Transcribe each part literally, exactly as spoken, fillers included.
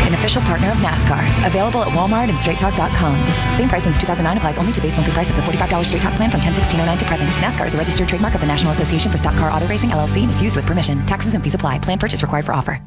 an official partner of NASCAR. Available at Walmart and straight talk dot com. Same price since two thousand nine applies only to base monthly price of the forty-five dollars Straight Talk plan from ten sixteen oh nine to present. NASCAR is a registered trademark of the National Association for Stock Car Auto Racing, L L C, and is used with permission. Taxes and fees apply. Plan purchase required for offer.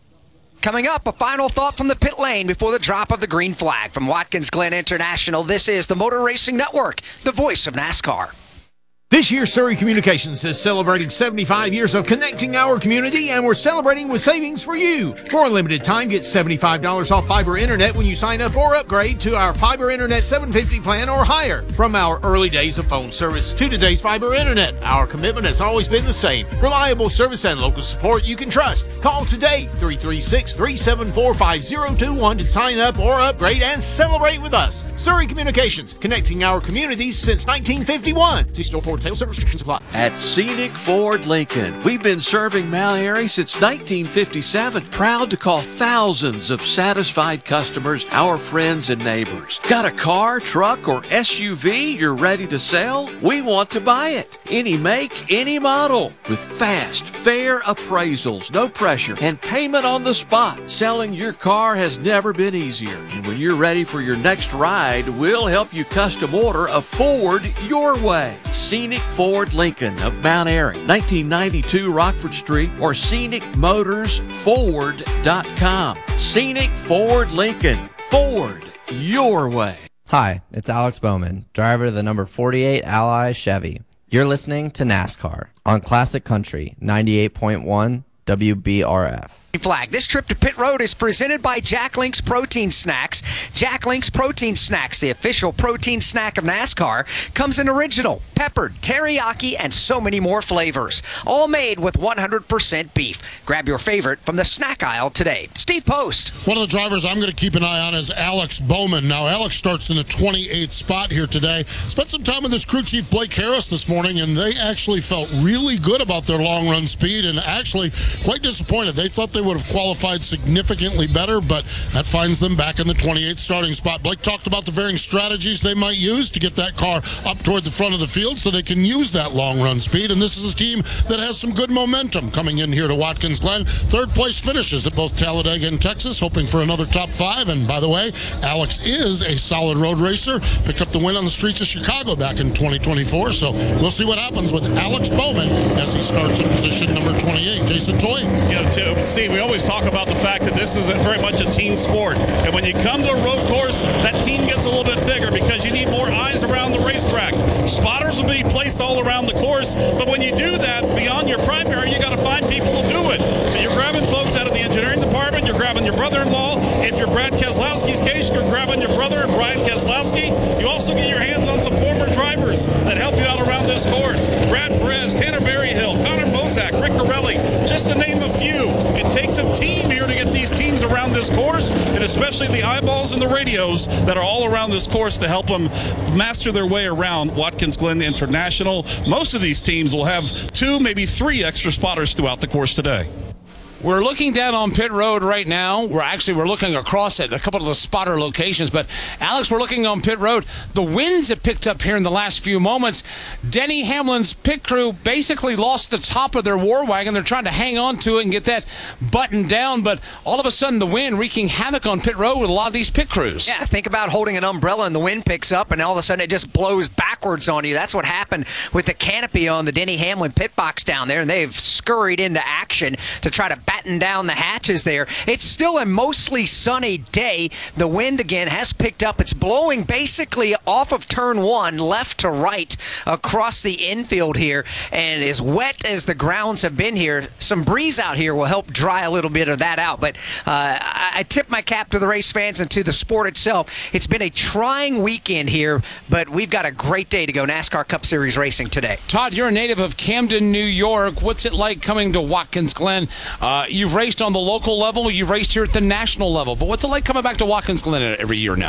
Coming up, a final thought from the pit lane before the drop of the green flag. From Watkins Glen International, this is the Motor Racing Network, the voice of NASCAR. This year, Surrey Communications is celebrating seventy-five years of connecting our community, and we're celebrating with savings for you. For a limited time, get seventy-five dollars off fiber internet when you sign up or upgrade to our fiber internet seven fifty plan or higher. From our early days of phone service to today's fiber internet, our commitment has always been the same. Reliable service and local support you can trust. Call today, three three six, three seven four, five zero two one to sign up or upgrade and celebrate with us. Surrey Communications, connecting our communities since nineteen fifty-one. See store for sales service restrictions apply. At Scenic Ford Lincoln, we've been serving Mount Airy since nineteen fifty-seven. Proud to call thousands of satisfied customers our friends and neighbors. Got a car, truck, or S U V you're ready to sell? We want to buy it. Any make, any model. With fast, fair appraisals, no pressure, and payment on the spot. Selling your car has never been easier. And when you're ready for your next ride, we'll help you custom order a Ford your way. Scenic Ford Lincoln of Mount Airy, nineteen ninety-two Rockford Street, or scenic motors ford dot com. Scenic Ford Lincoln. Ford your way. Hi, it's Alex Bowman, driver of the number forty-eight Ally Chevy. You're listening to NASCAR on Classic Country ninety-eight point one W B R F. Flag. This trip to pit road is presented by Jack Link's Protein Snacks. Jack Link's Protein Snacks, the official protein snack of NASCAR, comes in original, peppered, teriyaki, and so many more flavors. All made with one hundred percent beef. Grab your favorite from the snack aisle today. Steve Post. One of the drivers I'm going to keep an eye on is Alex Bowman. Now, Alex starts in the twenty-eighth spot here today. Spent some time with his crew chief, Blake Harris, this morning, and they actually felt really good about their long-run speed and actually quite disappointed. They thought they would have qualified significantly better, but that finds them back in the twenty-eighth starting spot. Blake talked about the varying strategies they might use to get that car up toward the front of the field so they can use that long run speed, and this is a team that has some good momentum coming in here to Watkins Glen. Third place finishes at both Talladega and Texas, hoping for another top five. And by the way, Alex is a solid road racer, picked up the win on the streets of Chicago back in twenty twenty-four, so we'll see what happens with Alex Bowman as he starts in position number twenty-eight. Jason Toy. You know, to, see, we always talk about the fact that this is a, very much a team sport. And when you come to a road course, that team gets a little bit bigger because you need more eyes around the racetrack. Spotters will be placed all around the course, but when you do that, beyond your primary, you got to find people to do it. So you're grabbing folks out of the engineering department, you're grabbing your brother-in-law. If you're Brad Keselowski's case, you're grabbing your brother, Brian Keselowski. You also get your hands on some former drivers that help you out around this course. Brad Perez, Tanner Berryhill, Connor Mozak, Rick Corelli, just to name a few. It takes a team here to get these teams around this course, and especially the eyeballs and the radios that are all around this course to help them master their way around Watkins Glen International. Most of these teams will have two, maybe three extra spotters throughout the course today. We're looking down on pit road right now. We're actually, we're looking across at a couple of the spotter locations. But, Alex, we're looking on pit road. The winds have picked up here in the last few moments. Denny Hamlin's pit crew basically lost the top of their war wagon. They're trying to hang on to it and get that buttoned down. But all of a sudden, the wind wreaking havoc on pit road with a lot of these pit crews. Yeah, think about holding an umbrella and the wind picks up and all of a sudden it just blows backwards on you. That's what happened with the canopy on the Denny Hamlin pit box down there, and they've scurried into action to try to batten down the hatches there. It's still a mostly sunny day. The wind again has picked up. It's blowing basically off of turn one, left to right across the infield here, and as wet as the grounds have been here, some breeze out here will help dry a little bit of that out. But uh, I, I tip my cap to the race fans and to the sport itself. It's been a trying weekend here, but we've got a great day to go NASCAR Cup Series racing today. Todd, you're a native of Camden, New York. What's it like coming to Watkins Glen? Uh, you've raced on the local level, you've raced here at the national level, but what's it like coming back to Watkins Glen every year now?